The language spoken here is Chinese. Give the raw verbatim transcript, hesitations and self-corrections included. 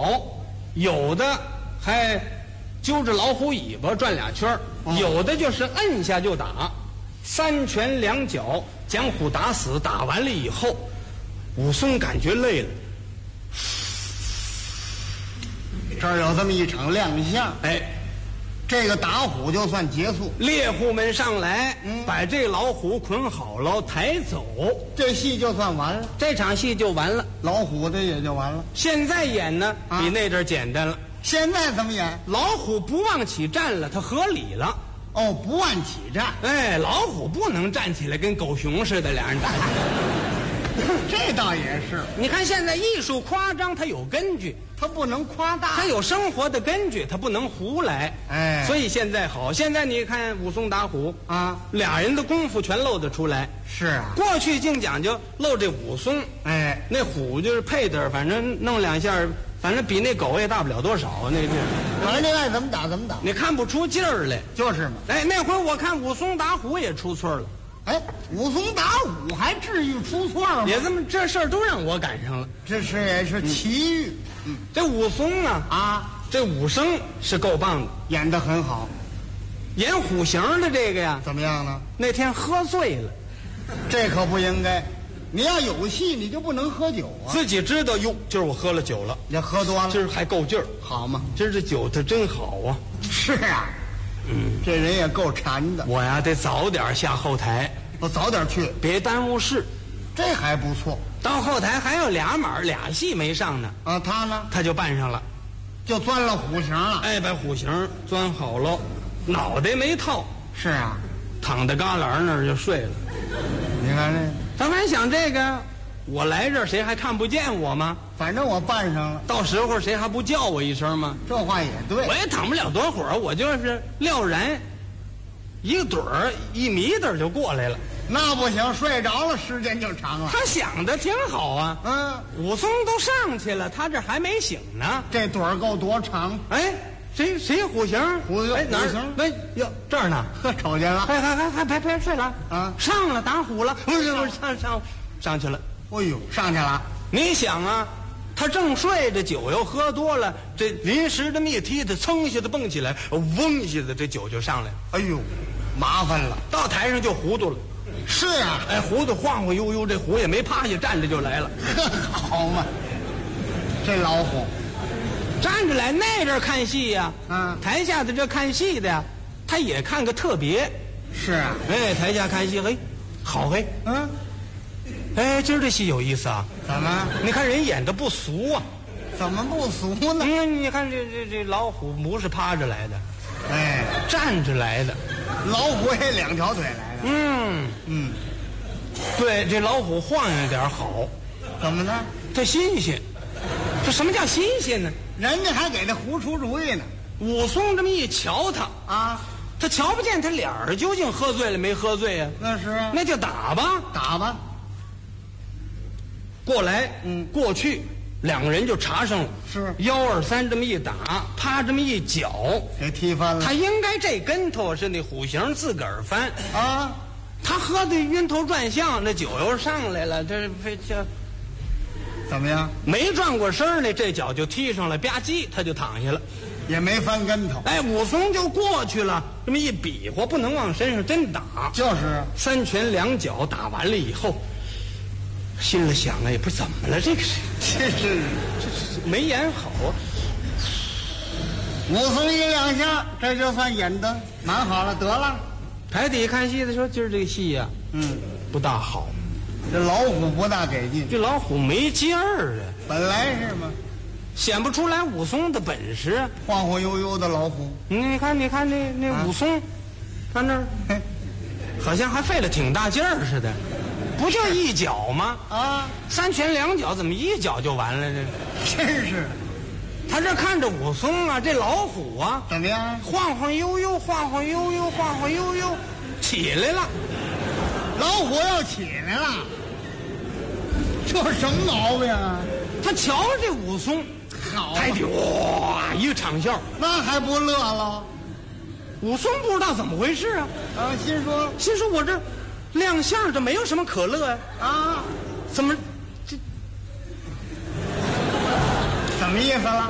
跑，有的还揪着老虎尾巴转俩圈，哦、有的就是摁下就打，三拳两脚将虎打死。打完了以后，武松感觉累了， 这儿有这么一场亮相， 哎。 这个打虎就算结束， 猎户们上来，嗯，把这老虎捆好了，抬走， 这戏就算完了， 这场戏就完了， 老虎的也就完了。 现在演呢，啊、比那阵儿简单了。 现在怎么演？ 老虎不忘起站了，它合理了。 哦，不忘起站。 哎，老虎不能站起来跟狗熊似的，俩人打起来。 这倒也是。 你看现在艺术夸张，它有根据。 他不能夸大， 他有生活的根据，他不能胡来。 哎， 所以现在好，现在你看武松打虎啊，俩人的功夫全露得出来。 是啊， 过去净讲究露这武松， 哎， 那虎就是配的，反正弄两下，反正比那狗也大不了多少。那这， 反正你爱怎么打怎么打， 你看不出劲儿来， 就是嘛。 哎，那回我看武松打虎也出错了。 哎，武松打虎还至于出错吗？ 也这么这事儿都让我赶上了， 这是也是奇遇。 嗯，这武松啊啊，这武生是够棒的， 演得很好。 演虎形的这个呀， 怎么样呢？ 那天喝醉了， 这可不应该。你要有戏，你就不能喝酒啊。 自己知道哟，今儿我喝了酒了， 你喝多了， 今儿还够劲儿， 好嘛？ 今儿这酒它真好啊。 是啊。嗯，这人也够馋的。 我呀，得早点下后台， 我早点去， 别耽误事。 这还不错。 到后台还有俩码俩戏没上呢。 啊，他呢？他就办上了， 就钻了虎形了。 哎，把虎形钻好了，脑袋没套。 是啊， 躺在旮旯那儿就睡了。 你看这， 他还想这个，我来这儿谁还看不见我吗？ 反正我办上了， 到时候谁还不叫我一声吗？ 这话也对。 我也躺不了多会儿，我就是撂然，一个盹儿一迷瞪就过来了。 那不行，睡着了时间就长了。 他想的挺好啊， 嗯， 武松都上去了，他这还没醒呢。 这盹儿够多长？ 哎，谁谁虎形？ 虎哎哪儿？哎哟这儿呢， 呵，瞅见了。 还还还还别别睡了啊！上了打虎了，不是不是上上上去了。 哎呦，上去了！ 你想啊，他正睡着，酒又喝多了，这临时这么一踢，他噌一下子蹦起来，嗡一下子这酒就上来了。 哎呦，麻烦了， 到台上就糊涂了。 是啊， 哎，糊涂晃晃悠悠，这虎也没趴下，站着就来了。 好嘛，这老虎站着来，那阵看戏呀、 啊，啊， 台下的这看戏的呀，他也看个特别。 是啊， 哎，台下看戏，嘿，好嘿， 嗯。 哎，今儿这戏有意思啊！ 怎么？ 你看人演的不俗啊？ 怎么不俗呢？ 你看，你看这这这老虎不是趴着来的， 哎， 站着来的。 老虎也两条腿来的。 嗯嗯， 对，这老虎晃悠点好。 怎么呢？ 它新鲜。这什么叫新鲜呢？ 人家还给他胡出主意呢。 武松这么一瞧他啊， 他瞧不见他脸儿究竟喝醉了没喝醉呀、 啊？那是啊， 那就打吧， 打吧。 过来， 嗯， 过去，两个人就插上了。 是幺二三这么一打，啪这么一脚， 给踢翻了。 他应该这跟头是那虎形自个儿翻啊。 他喝的晕头转向，那酒又上来了，这非这怎么样？ 没转过身来，这脚就踢上了，吧唧他就躺下了， 也没翻跟头。 哎，武松就过去了，这么一比划，不能往身上真打， 就是三拳两脚打完了以后。心里想啊，也不知怎么了，这个是这是这是没演好啊。 武松一两下，这就算演的蛮好了，得了。 台底看戏的说，今儿这个戏呀、啊， 嗯， 不大好。 这老虎不大给劲， 这老虎没劲儿啊， 本来是嘛， 显不出来武松的本事。 晃晃悠悠的老虎， 你看，你看那那武松，啊、看那儿，好像还费了挺大劲儿似的。不就一脚吗？啊，三拳两脚，怎么一脚就完了？这真是， 他这看着武松啊，这老虎啊， 怎么样？ 晃晃悠悠，晃晃悠悠，晃晃悠悠，起来了。 老虎要起来了，这什么毛病啊？ 他瞧着这武松， 好， 台底哇一个场笑， 那还不乐了？ 武松不知道怎么回事啊， 啊，心说， 心说我这。亮相这没有什么可乐呀、啊， 啊， 怎么这什么意思了？